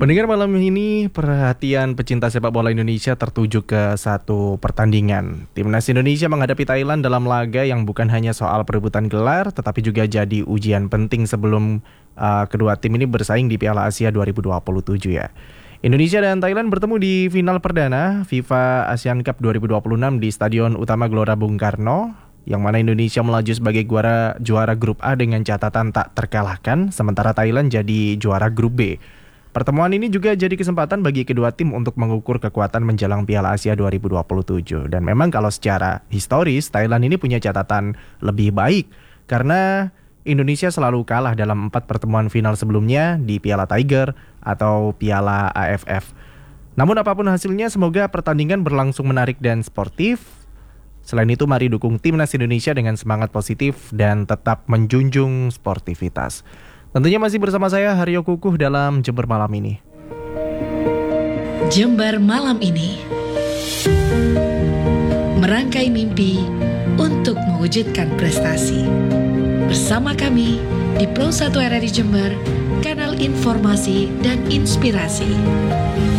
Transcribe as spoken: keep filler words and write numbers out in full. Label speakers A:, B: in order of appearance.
A: Pendengar malam ini perhatian pecinta sepak bola Indonesia tertuju ke satu pertandingan. Timnas Indonesia menghadapi Thailand dalam laga yang bukan hanya soal perebutan gelar, tetapi juga jadi ujian penting sebelum uh, kedua tim ini bersaing di Piala Asia dua ribu dua puluh tujuh ya. Indonesia dan Thailand bertemu di final perdana FIFA Asian Cup dua ribu dua puluh enam di Stadion Utama Gelora Bung Karno, yang mana Indonesia melaju sebagai juara, juara grup A dengan catatan tak terkalahkan, sementara Thailand jadi juara grup B. Pertemuan ini juga jadi kesempatan bagi kedua tim untuk mengukur kekuatan menjelang Piala Asia dua ribu dua puluh tujuh. Dan memang kalau secara historis, Thailand ini punya catatan lebih baik karena Indonesia selalu kalah dalam empat pertemuan final sebelumnya di Piala Tiger atau Piala A F F. Namun apapun hasilnya, semoga pertandingan berlangsung menarik dan sportif. Selain itu, mari dukung Timnas Indonesia dengan semangat positif dan tetap menjunjung sportivitas. Tentunya masih bersama saya Haryo Kukuh dalam Jember Malam ini.
B: Jember Malam ini merangkai mimpi untuk mewujudkan prestasi. Bersama kami di Pro satu R R I Jember, kanal informasi dan inspirasi.